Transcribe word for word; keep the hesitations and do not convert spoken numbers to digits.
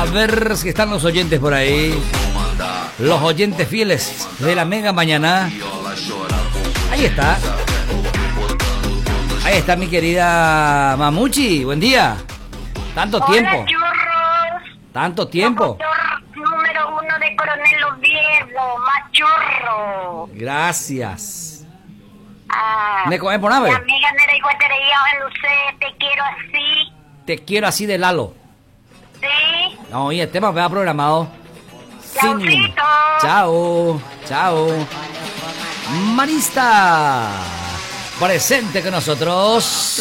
A ver si están los oyentes por ahí. Los oyentes fieles de la Mega Mañana. Ahí está. Ahí está mi querida Mamuchi. Buen día. Tanto Hola, tiempo. churros. Tanto tiempo. Locutor número uno de Coronel Oviedo, más churro. Gracias. Ah, ¿Me comes por nave? mi amiga Nera Iguatería en Lucé, te quiero así. Te quiero así de Lalo. Sí. No, oye, el tema me ha programado. Sin ningún- Chaucito. Chao. Chao. Marista. Presente con nosotros.